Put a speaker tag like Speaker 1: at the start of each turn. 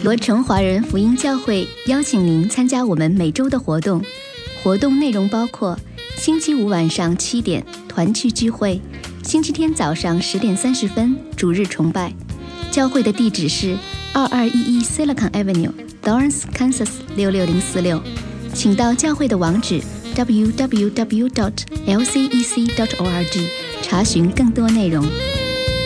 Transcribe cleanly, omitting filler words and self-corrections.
Speaker 1: 合成华人福音教会邀请您参加我们每周的活动。活动内容包括星期五晚上7点团契聚会，星期天早上10点30分主日崇拜。教会的地址是2211 Silicon Avenue Lawrence Kansas 66046，请到教会的网址 www.lcec.org 查询更多内容。